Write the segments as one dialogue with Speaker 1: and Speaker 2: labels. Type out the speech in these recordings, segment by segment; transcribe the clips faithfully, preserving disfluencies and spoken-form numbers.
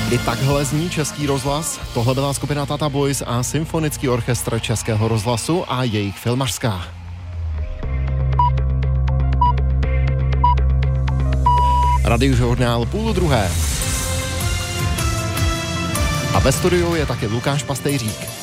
Speaker 1: I takhle zní Český rozhlas. Tohle byla skupina Tata Boys a Symfonický orchestr Českého rozhlasu a jejich filmařská. Radiožurnál půl druhé. A ve studiu je taky Lukáš Pastejřík.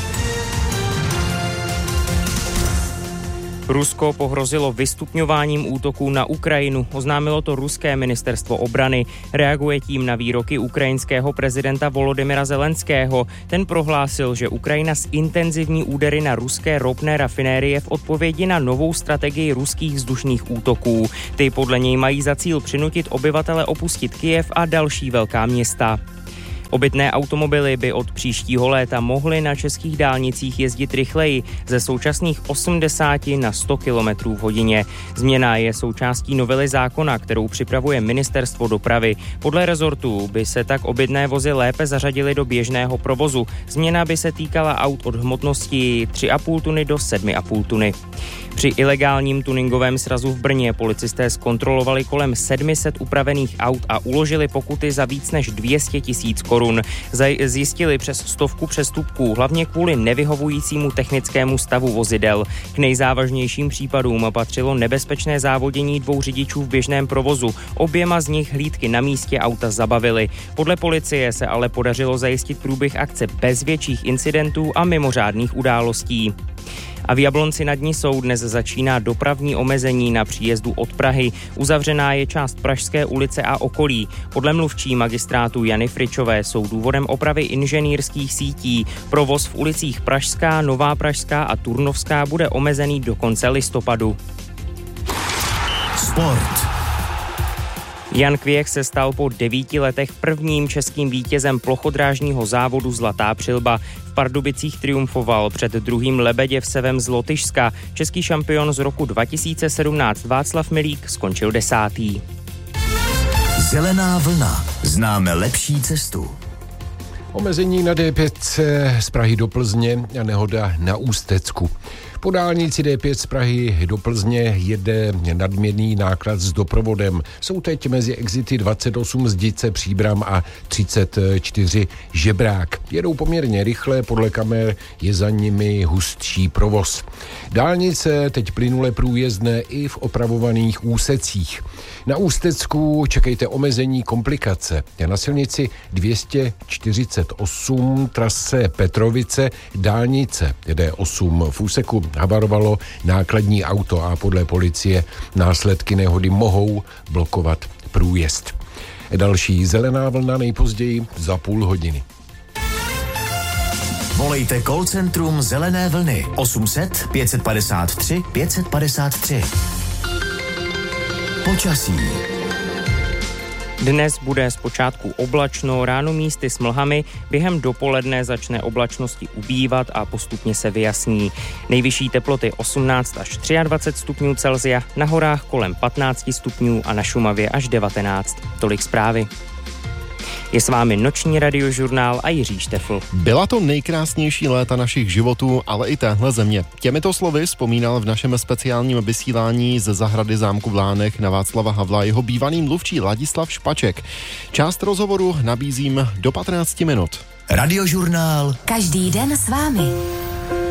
Speaker 2: Rusko pohrozilo vystupňováním útoků na Ukrajinu, oznámilo to ruské ministerstvo obrany. Reaguje tím na výroky ukrajinského prezidenta Volodymyra Zelenského. Ten prohlásil, že Ukrajina zintenzivní údery na ruské ropné rafinérie v odpovědi na novou strategii ruských vzdušných útoků. Ty podle něj mají za cíl přinutit obyvatele opustit Kyjev a další velká města. Obytné automobily by od příštího léta mohly na českých dálnicích jezdit rychleji ze současných osmdesát na sto kilometrů v hodině. Změna je součástí novely zákona, kterou připravuje Ministerstvo dopravy. Podle rezortu by se tak obytné vozy lépe zařadily do běžného provozu. Změna by se týkala aut od hmotnosti tři a půl tuny do sedm a půl tuny. Při ilegálním tuningovém srazu v Brně policisté zkontrolovali kolem sedm set upravených aut a uložili pokuty za víc než dvě stě tisíc korun. Zjistili přes stovku přestupků, hlavně kvůli nevyhovujícímu technickému stavu vozidel. K nejzávažnějším případům patřilo nebezpečné závodění dvou řidičů v běžném provozu. Oběma z nich hlídky na místě auta zabavily. Podle policie se ale podařilo zajistit průběh akce bez větších incidentů a mimořádných událostí. A v Jablonci nad Nisou dnes začíná dopravní omezení na příjezdu od Prahy. Uzavřená je část Pražské ulice a okolí. Podle mluvčí magistrátu Jany Fričové jsou důvodem opravy inženýrských sítí. Provoz v ulicích Pražská, Nová Pražská a Turnovská bude omezený do konce listopadu.
Speaker 3: Sport.
Speaker 2: Jan Kvěch se stal po devíti letech prvním českým vítězem plochodrážního závodu Zlatá přilba. V Pardubicích triumfoval před druhým Lebeděvsevem z Lotyšska. Český šampion z roku dva tisíce sedmnáct Václav Milík skončil desátý.
Speaker 3: Zelená vlna. Známe lepší cestu.
Speaker 4: Omezení na D pět z Prahy do Plzně a nehoda na Ústecku. Po dálnici D pět z Prahy do Plzně jede nadměrný náklad s doprovodem. Jsou teď mezi exity dvacet osm Zdice Příbram a třicet čtyři Žebrák. Jedou poměrně rychle, podle kamer je za nimi hustší provoz. Dálnice teď plynule průjezdné i v opravovaných úsecích. Na Ústecku čekejte omezení komplikace. Na silnici dvě stě čtyřicet osm trase Petrovice dálnice D osm v úseku havarovalo nákladní auto a podle policie následky nehody mohou blokovat průjezd. Další zelená vlna nejpozději za půl hodiny.
Speaker 3: Volejte call centrum Zelené vlny osm set pět padesát tři pět padesát tři. Počasí.
Speaker 2: Dnes bude zpočátku oblačno, ráno místy s mlhami, během dopoledne začne oblačnosti ubývat a postupně se vyjasní. Nejvyšší teploty osmnáct až dvacet tři stupňů Celsia, na horách kolem patnáct stupňů a na Šumavě až devatenáct. Tolik zprávy. Je s vámi noční radiožurnál a Jiří Štefl.
Speaker 1: Byla to nejkrásnější léta našich životů, ale i téhle země. Těmito slovy vzpomínal v našem speciálním vysílání ze zahrady zámku v Lánech na Václava Havla jeho bývalý mluvčí Ladislav Špaček. Část rozhovoru nabízím do patnáct minut.
Speaker 3: Radiožurnál.
Speaker 5: Každý den s vámi.